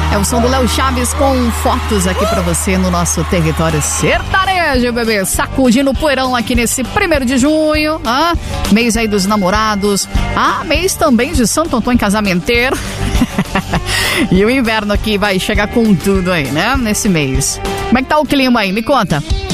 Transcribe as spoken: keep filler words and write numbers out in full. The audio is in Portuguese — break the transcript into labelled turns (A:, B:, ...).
A: É o som do Léo Chaves com fotos aqui pra você no nosso território sertanejo, bebê. Sacudindo o poeirão aqui nesse primeiro de junho. Ah, mês aí dos namorados. Ah, mês também de Santo Antônio Casamenteiro. E o inverno aqui vai chegar com tudo aí, né? Nesse mês. Como é que tá o clima aí? Me conta.